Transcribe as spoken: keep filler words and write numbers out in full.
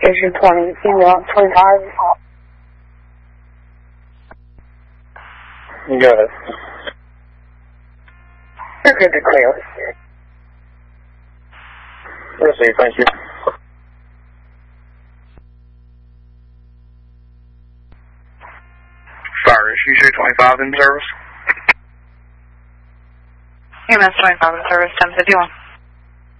This is twenty, female, twenty-five. You got it. You're good to clear. Receive, thank you. Fire issue two twenty-five in service. E M S twenty-five in service, ten fifty-one.